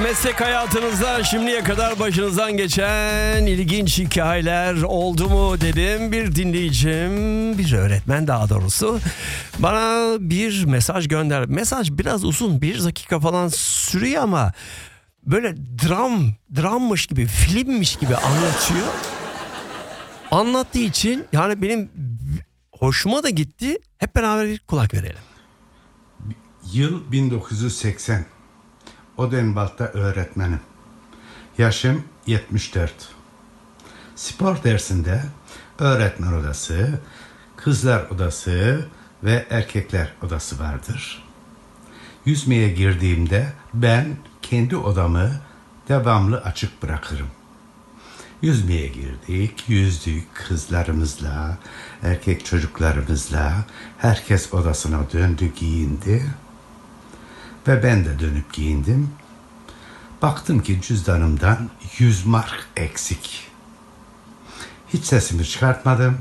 meslek hayatınızda şimdiye kadar başınızdan geçen ilginç hikayeler oldu mu dedim. Bir dinleyicim, bir öğretmen daha doğrusu bana bir mesaj gönder. Mesaj biraz uzun, 1 dakika falan sürüyor ama böyle drammış gibi, filmmiş gibi anlatıyor. Anlattığı için yani benim hoşuma da gitti. Hep beraber bir kulak verelim. Yıl 1980. Odenwald'da öğretmenim. Yaşım 74. Spor dersinde öğretmen odası, kızlar odası ve erkekler odası vardır. Yüzmeye girdiğimde ben kendi odamı devamlı açık bırakırım. Yüzmeye girdik, yüzdük kızlarımızla, erkek çocuklarımızla. Herkes odasına döndü, giyindi. Ve ben de dönüp giyindim. Baktım ki cüzdanımdan 100 mark eksik. Hiç sesimi çıkartmadım.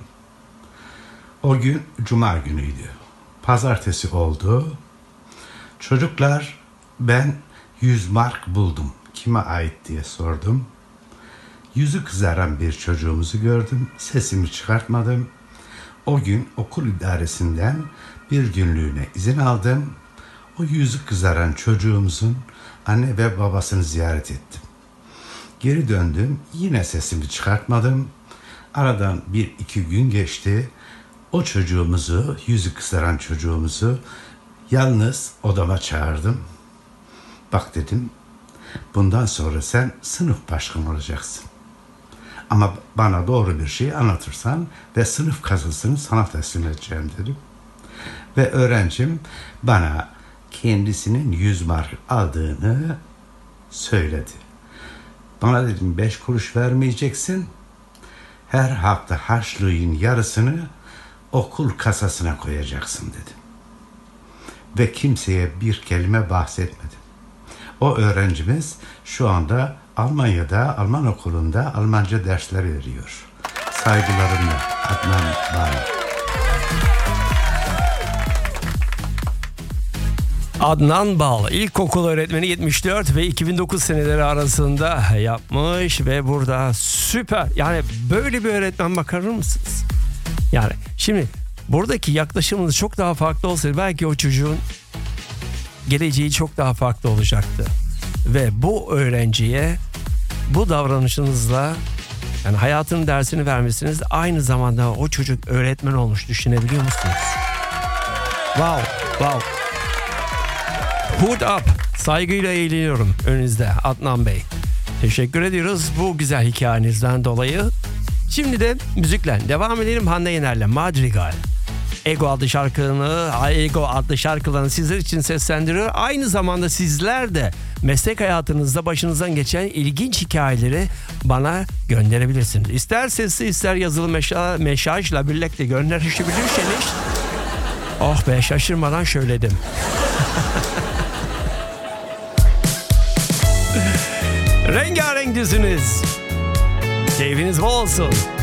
O gün cuma günüydü. Pazartesi oldu. Çocuklar, ben 100 mark buldum. Kime ait diye sordum. Yüzü kızaran bir çocuğumuzu gördüm. Sesimi çıkartmadım. O gün okul idaresinden bir günlüğüne izin aldım. O yüzü kızaran çocuğumuzun anne ve babasını ziyaret ettim. Geri döndüm. Yine sesimi çıkartmadım. Aradan 1-2 gün geçti. O çocuğumuzu, yüzü kızaran çocuğumuzu yalnız odama çağırdım. Bak dedim, bundan sonra sen sınıf başkanı olacaksın. Ama bana doğru bir şey anlatırsan ve sınıf kasasını sana teslim edeceğim dedim. Ve öğrencim bana kendisinin 100 mark aldığını söyledi. Bana dedim 5 kuruş vermeyeceksin. Her hafta harçlığın yarısını okul kasasına koyacaksın dedim. Ve kimseye bir kelime bahsetmedim. O öğrencimiz şu anda Almanya'da, Alman okulunda Almanca dersleri veriyor. Saygılarımla Adnan Bağlı. Adnan Bal, ilkokul öğretmeni, 74 ve 2009 seneleri arasında yapmış ve burada süper. Yani böyle bir öğretmen bakar mısınız? Yani şimdi buradaki yaklaşımınız çok daha farklı olsaydı belki o çocuğun geleceği çok daha farklı olacaktı. Ve bu öğrenciye bu davranışınızla yani hayatının dersini vermişsiniz, aynı zamanda o çocuk öğretmen olmuş, düşünebiliyor musunuz? Wow. Hood up. Saygıyla eğleniyorum önünüzde Adnan Bey. Teşekkür ediyoruz bu güzel hikayenizden dolayı. Şimdi de müzikle devam edelim. Hande Yener'le Madrigal. Ego adlı şarkılarını sizler için seslendiriyor. Aynı zamanda sizler de meslek hayatınızda başınızdan geçen ilginç hikayeleri bana gönderebilirsiniz. İster sesli ister yazılı mesajla birlikte gönderebilirseniz. Oh be, şaşırmadan söyledim. Rengarenk düzünüz. Keyfiniz bol olsun.